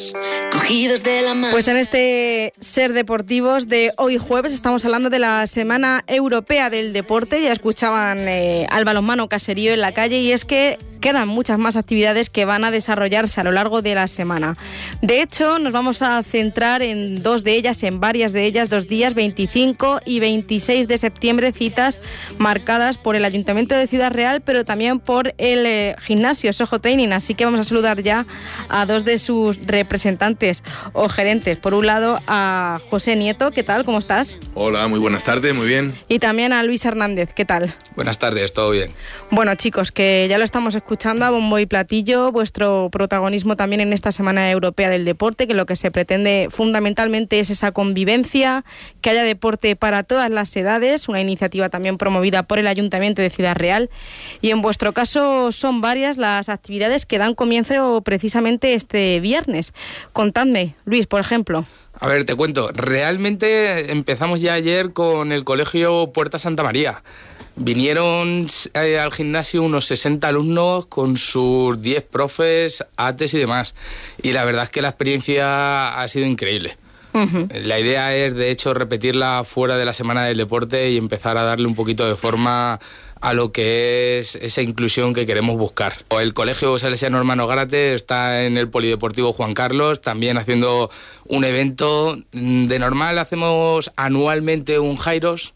cogidos de la mano. Pues en este Ser Deportivos de hoy jueves estamos hablando de la Semana Europea del Deporte. Ya escuchaban al balonmano caserío en la calle, y es que quedan muchas más actividades que van a desarrollarse a lo largo de la semana. De hecho, nos vamos a centrar en varias de ellas, 2 días, 25 y 26 de septiembre, citas marcadas por el Ayuntamiento de Ciudad Real, pero también por el gimnasio Soho Training. Así que vamos a saludar ya a 2 de sus representantes o gerentes. Por un lado, a José Nieto. ¿Qué tal? ¿Cómo estás? Hola, muy buenas tardes, muy bien. Y también a Luis Hernández. ¿Qué tal? Buenas tardes, todo bien. Bueno, chicos, que ya lo estamos escuchando a bombo y platillo, vuestro protagonismo también en esta Semana Europea del Deporte, que lo que se pretende fundamentalmente es esa convivencia, que haya deporte para todas las edades, una iniciativa también promovida por el Ayuntamiento de Ciudad Real. Y en vuestro caso son varias las actividades que dan comienzo precisamente este viernes. Contadme, Luis, por ejemplo. A ver, te cuento. Realmente empezamos ya ayer con el colegio Puerta Santa María. Vinieron al gimnasio unos 60 alumnos con sus 10 profes, ATES y demás. Y la verdad es que la experiencia ha sido increíble. Uh-huh. La idea es, de hecho, repetirla fuera de la Semana del Deporte y empezar a darle un poquito de forma a lo que es esa inclusión que queremos buscar. El Colegio Salesiano Hermano Gárate está en el Polideportivo Juan Carlos, también haciendo un evento. De normal hacemos anualmente un Jairos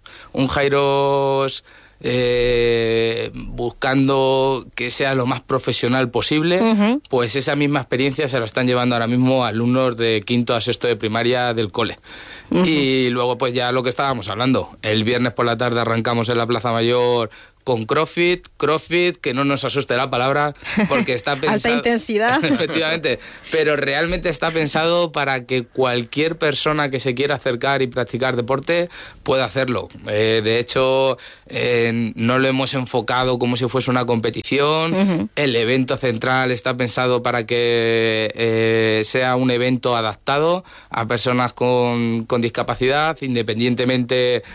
buscando que sea lo más profesional posible. Uh-huh. Pues esa misma experiencia se la están llevando ahora mismo alumnos de 5º a 6º de primaria del cole. Uh-huh. Y luego pues ya lo que estábamos hablando, el viernes por la tarde arrancamos en la Plaza Mayor con CrossFit, que no nos asuste la palabra, porque está pensado... Alta intensidad. Efectivamente, pero realmente está pensado para que cualquier persona que se quiera acercar y practicar deporte pueda hacerlo. De hecho, no lo hemos enfocado como si fuese una competición. Uh-huh. El evento central está pensado para que sea un evento adaptado a personas con discapacidad, independientemente